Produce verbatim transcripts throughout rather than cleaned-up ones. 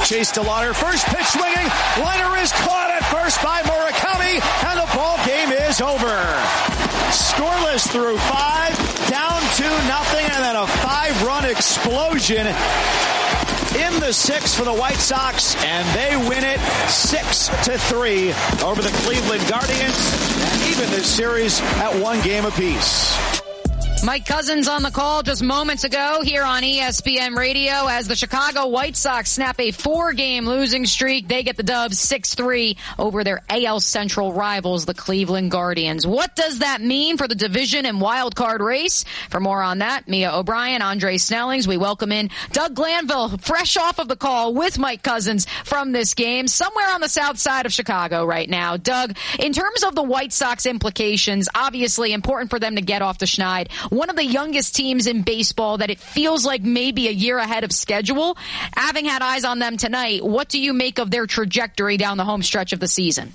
Chase DeLauder, first pitch swinging. Liner is caught at first by Murakami, and the ball game is over. Scoreless through five, down two nothing, and then a five-run explosion in the sixth for the White Sox, and they win it six to three over the Cleveland Guardians, and even this series at one game apiece. Mike Couzens on the call just moments ago here on E S P N Radio as the Chicago White Sox snap a four-game losing streak. They get the dubs six three over their A L Central rivals, the Cleveland Guardians. What does that mean for the division and wild card race? For more on that, Mia O'Brien, Andre Snellings, we welcome in Doug Glanville, fresh off of the call with Mike Couzens from this game, somewhere on the south side of Chicago right now. Doug, in terms of the White Sox implications, obviously important for them to get off the schneid. One of the youngest teams in baseball that it feels like maybe a year ahead of schedule. Having had eyes on them tonight, what do you make of their trajectory down the home stretch of the season?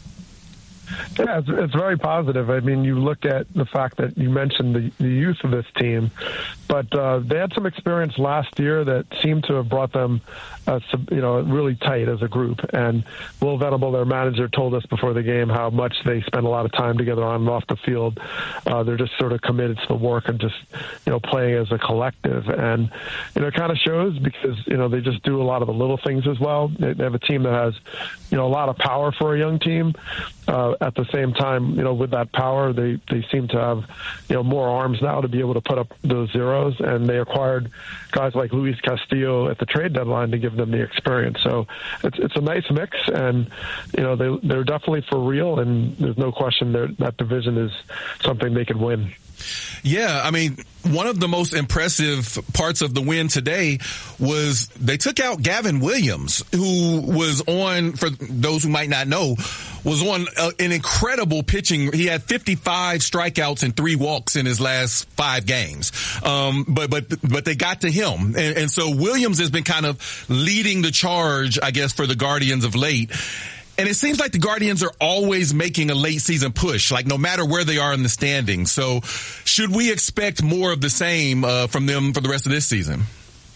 Yeah, it's, it's very positive. I mean, you look at the fact that you mentioned the, the youth of this team, but uh, they had some experience last year that seemed to have brought them, uh, you know, really tight as a group. And Will Venable, their manager, told us before the game how much they spend a lot of time together on and off the field. Uh, they're just sort of committed to the work and just, you know, playing as a collective. And, you know, it kind of shows because, you know, they just do a lot of the little things as well. They, they have a team that has, you know, a lot of power for a young team. Uh, at the same time, you know, with that power, they, they seem to have, you know, more arms now to be able to put up those zeros. And they acquired guys like Luis Castillo at the trade deadline to give them the experience. So it's it's a nice mix, and, you know, they, they're definitely for real, and there's no question that division is something they could win. Yeah, I mean, one of the most impressive parts of the win today was they took out Gavin Williams, who was on, for those who might not know, was on uh, an incredible pitching. He had fifty-five strikeouts and three walks in his last five games. Um, but, but, but they got to him. And, and so Williams has been kind of leading the charge, I guess, for the Guardians of late. And it seems like the Guardians are always making a late season push, like no matter where they are in the standings. So should we expect more of the same uh, from them for the rest of this season?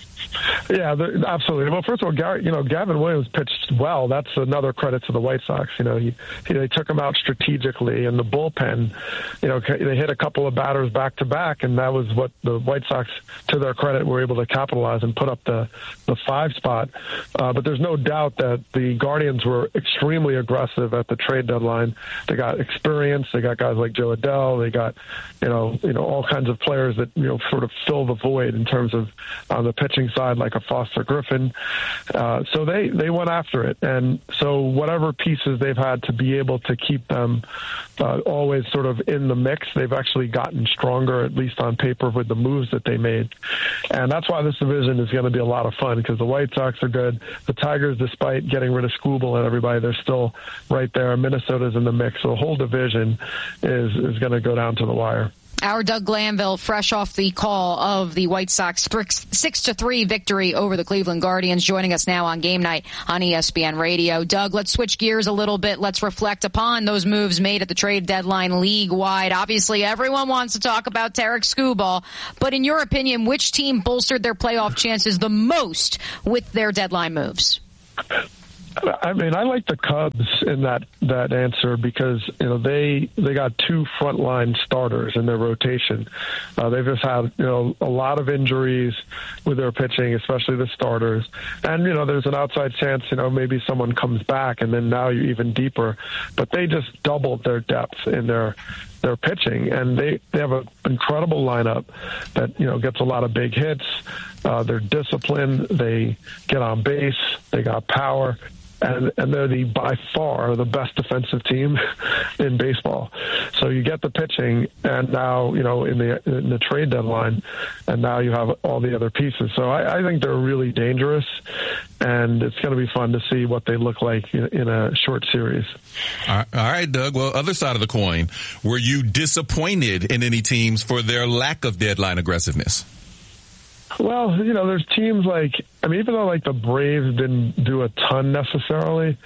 Yeah, absolutely. Well, first of all, Gary, you know, Gavin Williams pitched well. That's another credit to the White Sox. You know, he, he they took him out strategically, and the bullpen, you know, they hit a couple of batters back to back, and that was what the White Sox, to their credit, were able to capitalize and put up the the five spot. Uh, but there's no doubt that the Guardians were extremely aggressive at the trade deadline. They got experience. They got guys like Joe Adell. They got, you know, you know, all kinds of players that, you know, sort of fill the void in terms of on the pitching side, like a Foster Griffin. Uh, so they, they went after it. And so whatever pieces they've had to be able to keep them uh, always sort of in the mix, they've actually gotten stronger, at least on paper, with the moves that they made. And that's why this division is going to be a lot of fun, because the White Sox are good. The Tigers, despite getting rid of Skubal and everybody, they're still right there. Minnesota's in the mix. So the whole division is, is going to go down to the wire. Our Doug Glanville, fresh off the call of the White Sox six to three victory over the Cleveland Guardians, joining us now on Game Night on E S P N Radio. Doug, let's switch gears a little bit. Let's reflect upon those moves made at the trade deadline league-wide. Obviously, everyone wants to talk about Tarik Skubal, but in your opinion, which team bolstered their playoff chances the most with their deadline moves? I mean, I like the Cubs in that, that answer because, you know, they they got two frontline starters in their rotation. Uh, they've just had, you know, a lot of injuries with their pitching, especially the starters. And, you know, there's an outside chance, you know, maybe someone comes back and then now you're even deeper. But they just doubled their depth in their their pitching, and they, they have an incredible lineup that, you know, gets a lot of big hits. Uh, they're disciplined. They get on base. They got power. And, and they're the by far the best defensive team in baseball. So you get the pitching, and now, you know, in the in the trade deadline, and now you have all the other pieces. So I, I think they're really dangerous, and it's going to be fun to see what they look like in, in a short series. All right, all right, Doug. Well, other side of the coin, were you disappointed in any teams for their lack of deadline aggressiveness? Well, you know, there's teams like, I mean, even though like the Braves didn't do a ton necessarily,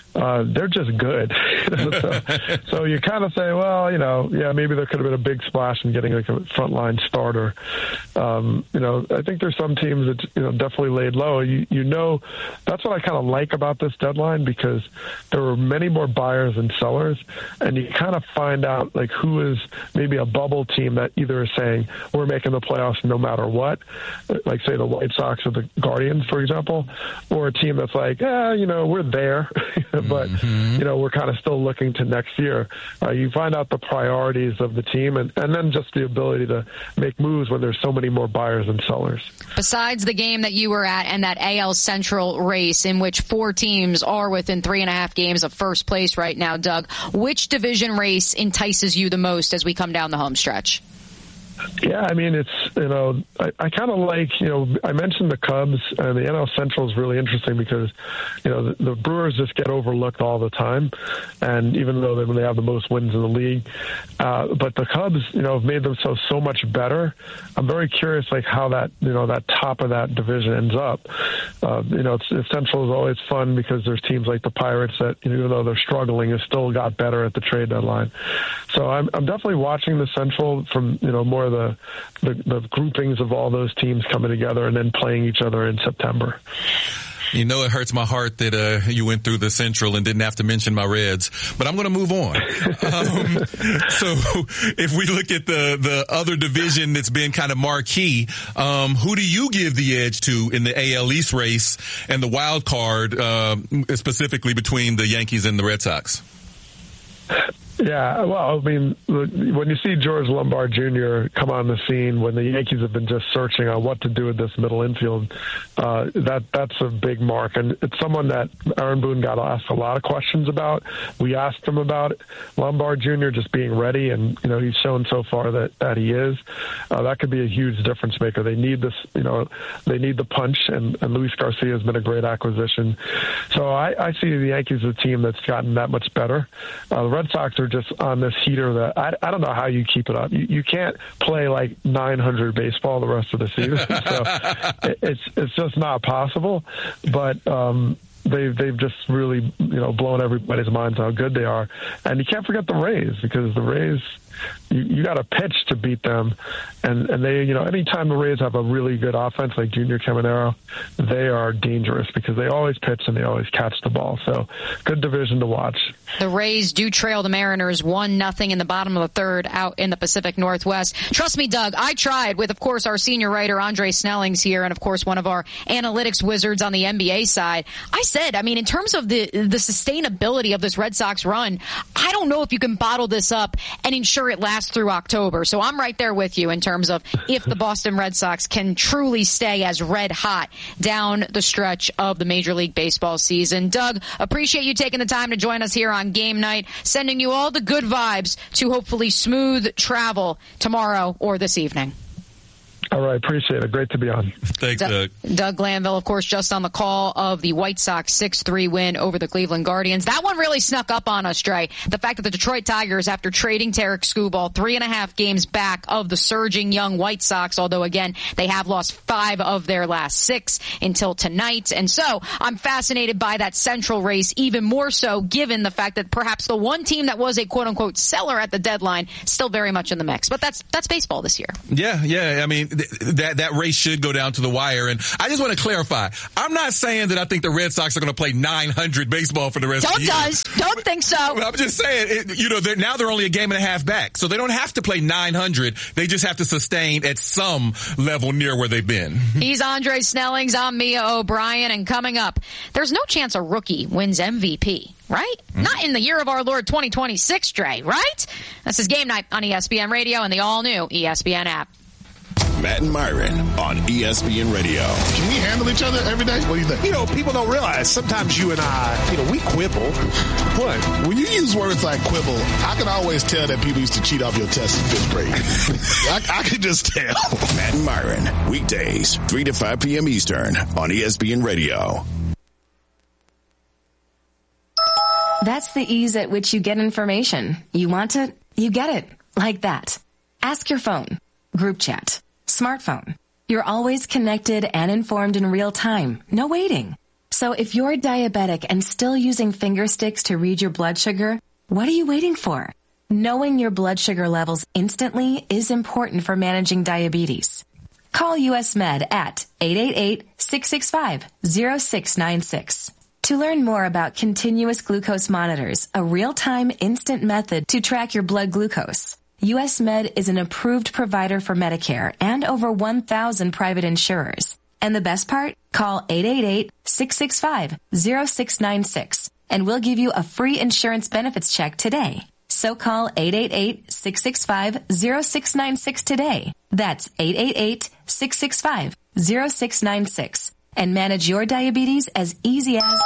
uh, they're just good. so, so you kind of say, well, you know, yeah, maybe there could have been a big splash in getting like a frontline starter. Um, you know, I think there's some teams that, you know, definitely laid low. You, you know, that's what I kind of like about this deadline, because there were many more buyers than sellers, and you kind of find out like who is maybe a bubble team that either is saying we're making the playoffs no matter what, like say the White Sox or the Guardians, for example, or a team that's like, yeah, you know, we're there, but mm-hmm. you know, we're kind of still looking to next year. Uh, you find out the priorities of the team, and, and then just the ability to make moves when there's so many more buyers than sellers. Besides the game that you were at and that A L Central race in which four teams are within three and a half games of first place right now, Doug, which division race entices you the most as we come down the home stretch? Yeah, I mean, it's, you know, I, I kind of like, you know, I mentioned the Cubs, and the N L Central is really interesting because, you know, the, the Brewers just get overlooked all the time. And even though they, they have the most wins in the league, uh, but the Cubs, you know, have made themselves so much better. I'm very curious, like, how that, you know, that top of that division ends up. Uh, you know, it's, it's Central is always fun because there's teams like the Pirates that, you know, even though they're struggling, have still got better at the trade deadline. So I'm, I'm definitely watching the Central from, you know, more The, the the groupings of all those teams coming together and then playing each other in September. You know, it hurts my heart that uh, you went through the Central and didn't have to mention my Reds, but I'm going to move on. um, so if we look at the, the other division that's been kind of marquee, um, who do you give the edge to in the A L East race and the wild card, uh, specifically between the Yankees and the Red Sox? Yeah, well, I mean, when you see George Lombard Junior come on the scene, when the Yankees have been just searching on what to do with this middle infield, uh, that that's a big mark. And it's someone that Aaron Boone got asked a lot of questions about. We asked him about it. Lombard Junior just being ready, and, you know, he's shown so far that, that he is. Uh, that could be a huge difference maker. They need this, you know, they need the punch, and, and Luis Garcia has been a great acquisition. So I, I see the Yankees as a team that's gotten that much better. Uh, the Red Sox are just on this heater that I, I don't know how you keep it up. You, you can't play like nine hundred baseball the rest of the season. So it, it's it's just not possible. But um, they've they've just really, you know, blown everybody's minds how good they are. And you can't forget the Rays, because the Rays, you, you got to pitch to beat them. And, and they, you know, anytime the Rays have a really good offense like Junior Caminero, they are dangerous because they always pitch and they always catch the ball. So good division to watch. The Rays do trail the Mariners one nothing in the bottom of the third out in the Pacific Northwest. Trust me, Doug, I tried with, of course, our senior writer, Andre Snellings here, and, of course, one of our analytics wizards on the N B A side. I said, I mean, in terms of the the sustainability of this Red Sox run, I don't know if you can bottle this up and ensure it lasts through October. So I'm right there with you in terms of if the Boston Red Sox can truly stay as red hot down the stretch of the Major League Baseball season. Doug, appreciate you taking the time to join us here on Game Night, sending you all the good vibes to hopefully smooth travel tomorrow or this evening. All right, appreciate it. Great to be on. Thanks, Doug. Doug Glanville, of course, just on the call of the White Sox six three win over the Cleveland Guardians. That one really snuck up on us, Dre. The fact that the Detroit Tigers, after trading Tarek Skubal, three and a half games back of the surging young White Sox, although, again, they have lost five of their last six until tonight. And so I'm fascinated by that Central race, even more so given the fact that perhaps the one team that was a quote-unquote seller at the deadline still very much in the mix. But that's that's baseball this year. Yeah, yeah. I mean, that that race should go down to the wire. And I just want to clarify, I'm not saying that I think the Red Sox are going to play nine hundred baseball for the rest don't of the year. Does. Don't think so. I'm just saying, it, you know, they're, now they're only a game and a half back. So they don't have to play nine hundred. They just have to sustain at some level near where they've been. He's Andre Snellings. I'm Mia O'Brien. And coming up, there's no chance a rookie wins M V P. Right? Mm-hmm. Not in the year of our Lord twenty twenty-six, Dre, right? This is Game Night on E S P N Radio and the all-new E S P N app. Matt and Myron on E S P N Radio. Can we handle each other every day? What do you think? You know, people don't realize sometimes you and I, you know, we quibble. What? When you use words like quibble, I can always tell that people used to cheat off your test in fifth grade. I, I can just tell. Matt and Myron, weekdays, three to five p.m. Eastern on E S P N Radio. That's the ease at which you get information. You want it, you get it. Like that. Ask your phone. Group chat. Smartphone. You're always connected and informed in real time. No waiting. So if you're diabetic and still using finger sticks to read your blood sugar, what are you waiting for? Knowing your blood sugar levels instantly is important for managing diabetes. Call U S Med at eight eight eight, six six five, zero six nine six. To learn more about continuous glucose monitors, a real-time instant method to track your blood glucose, U S Med is an approved provider for Medicare and over one thousand private insurers. And the best part? Call eight eight eight, six six five, zero six nine six and we'll give you a free insurance benefits check today. So call eight eight eight, six six five, zero six nine six today. That's eight eight eight, six six five, zero six nine six and manage your diabetes as easy as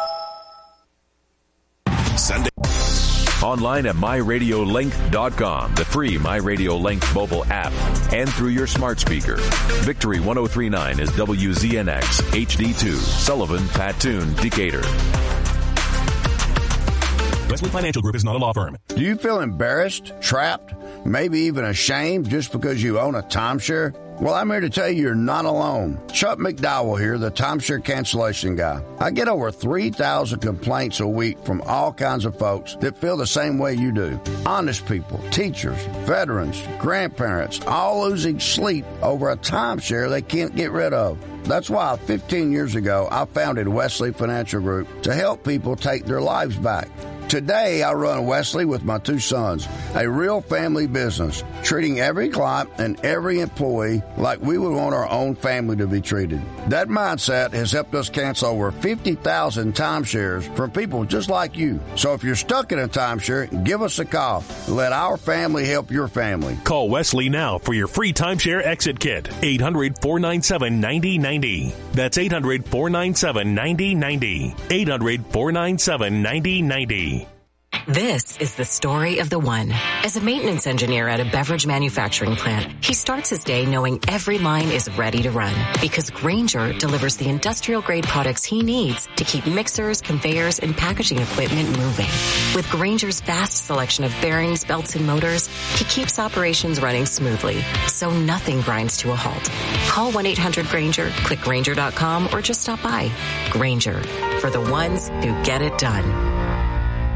Sunday. Online at my radio link dot com, the free MyRadioLink mobile app, and through your smart speaker. Victory one oh three point nine is W Z N X H D two, Sullivan, Patoon, Decatur. Wesley Financial Group is not a law firm. Do you feel embarrassed, trapped, maybe even ashamed just because you own a timeshare? Well, I'm here to tell you you're not alone. Chuck McDowell here, the timeshare cancellation guy. I get over three thousand complaints a week from all kinds of folks that feel the same way you do. Honest people, teachers, veterans, grandparents, all losing sleep over a timeshare they can't get rid of. That's why fifteen years ago, I founded Wesley Financial Group to help people take their lives back. Today, I run Wesley with my two sons, a real family business, treating every client and every employee like we would want our own family to be treated. That mindset has helped us cancel over fifty thousand timeshares from people just like you. So if you're stuck in a timeshare, give us a call. Let our family help your family. Call Wesley now for your free timeshare exit kit. eight hundred, four nine seven, nine oh nine oh. That's eight hundred, four nine seven, nine oh nine oh. eight hundred, four nine seven, nine oh nine oh. This is the story of the one. As a maintenance engineer at a beverage manufacturing plant, he starts his day knowing every line is ready to run because Grainger delivers the industrial-grade products he needs to keep mixers, conveyors, and packaging equipment moving. With Grainger's vast selection of bearings, belts, and motors, he keeps operations running smoothly, so nothing grinds to a halt. Call one eight hundred Grainger, click Grainger dot com, or just stop by. Grainger, for the ones who get it done.